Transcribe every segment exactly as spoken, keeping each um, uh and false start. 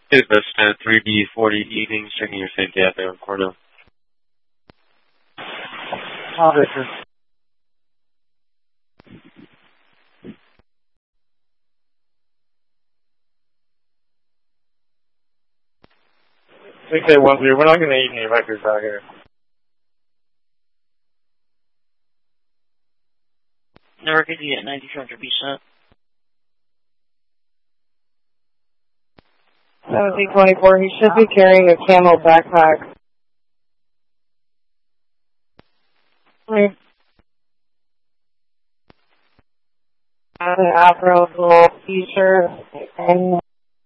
Hey, that's uh, three B forty evenings, checking your safety out there in Cornell. Oh, this is... six eight one zero, we're not going to eat any records out here. Never could you get ninety-two hundred percent. seventeen twenty-four, he should be carrying a camel backpack. Right. An Afro little t-shirt and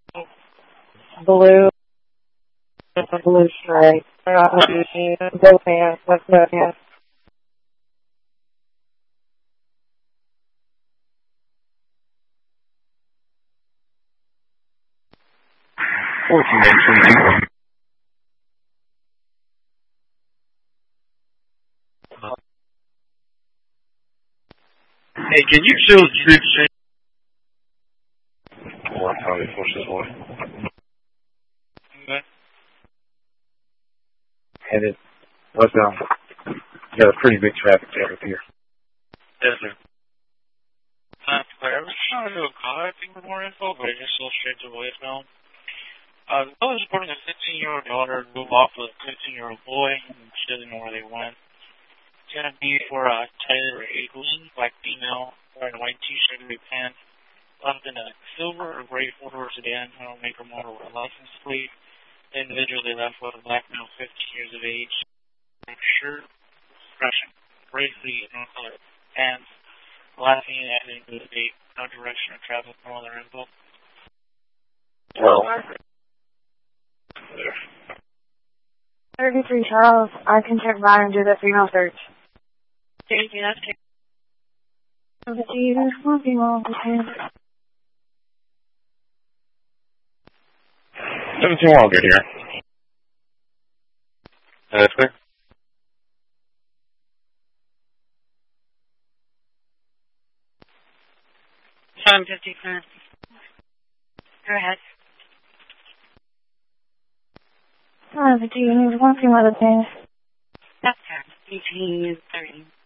blue, with a blue stripe. Both hands, with both hands. fourteen nineteen. Hey, can you show troops? Or County Forces One. Okay. Headed westbound. You got a pretty big traffic jam up here. Yes, sir. Not clear. I was trying to do a call, I think, with more info, but I just saw straight to voicemail. Uh, I was reporting a fifteen-year-old daughter move off with a fifteen-year-old boy, and she doesn't know where they went. It's going to be for uh, Tyler Eagleson, black female, wearing a white t-shirt and blue pants, left in a silver or gray four-door sedan, I don't make or model or license plate. The individual they left with a black male, fifteen years of age, shirt, expression, gray fleet, no color, pants. Last thing added into the date, no direction or travel, no other info. Well, thirty-three Charles, I can check by and do the female search. Thank you, that's it. There's one female between. seventeen one, good here. that's clear. seven fifty, clear. Go ahead. seven fifty, there's one female between. That's fair. eighteen thirty.